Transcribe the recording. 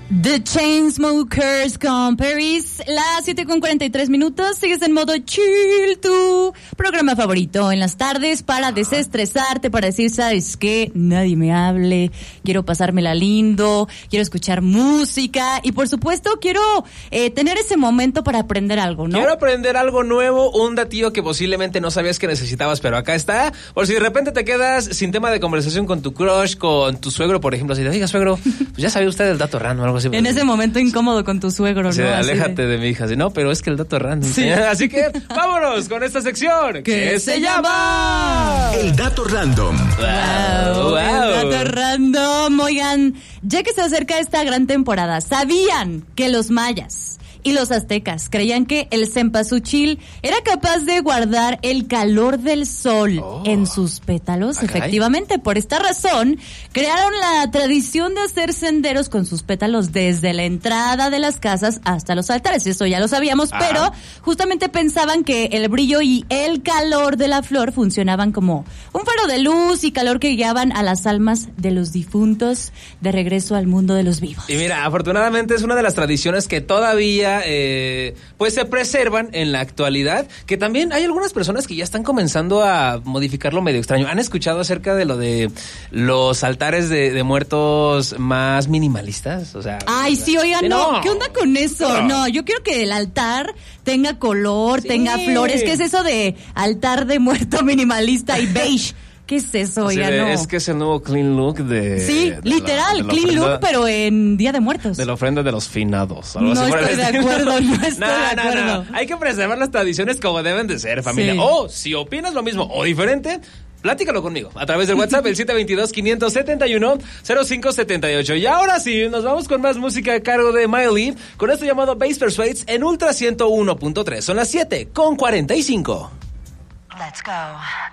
The Chainsmokers con Paris, las 7:43. Sigues en modo chill, tu programa favorito en las tardes para desestresarte, para decir, ¿sabes qué? Nadie me hable, quiero pasármela lindo, quiero escuchar música y por supuesto quiero tener ese momento para aprender algo, ¿no? Quiero aprender algo nuevo, un datillo que posiblemente no sabías que necesitabas, pero acá está. Por si de repente te quedas sin tema de conversación con tu crush, con tu suegro, por ejemplo, así de, oiga, suegro, pues ya sabía usted el dato random o algo así. En ese momento incómodo con tu suegro, sí, ¿no? Aléjate de mi hija. Así, no, pero es que el dato random. Sí. Así que vámonos con esta sección que se llama El dato random. Wow, el dato random. Oigan, ya que se acerca esta gran temporada, ¿sabían que los mayas y los aztecas creían que el cempasúchil era capaz de guardar el calor del sol en sus pétalos? Efectivamente, por esta razón crearon la tradición de hacer senderos con sus pétalos desde la entrada de las casas hasta los altares. Eso ya lo sabíamos, pero justamente pensaban que el brillo y el calor de la flor funcionaban como un faro de luz y calor que guiaban a las almas de los difuntos de regreso al mundo de los vivos. Y mira, afortunadamente es una de las tradiciones que todavía pues se preservan en la actualidad, que también hay algunas personas que ya están comenzando a modificarlo medio extraño. ¿Han escuchado acerca de lo de los altares de muertos más minimalistas? O sea, ay, sí, oigan, no, ¿qué onda con eso? No. No, yo quiero que el altar tenga color, tenga flores. ¿Qué es eso de altar de muerto minimalista y beige? ¿Qué es eso? Oiga, no. Es que es el nuevo clean look de... Sí, literal, clean look, pero en Día de Muertos. De la ofrenda de los finados. No estoy de acuerdo, no estoy de acuerdo. Hay que preservar las tradiciones como deben de ser, familia. Sí. O, si opinas lo mismo o diferente, platícalo conmigo a través del WhatsApp, el 722-571-0578. Y ahora sí, nos vamos con más música a cargo de Miley, con esto llamado Bass Persuades en Ultra 101.3. Son las 7:45. Let's go.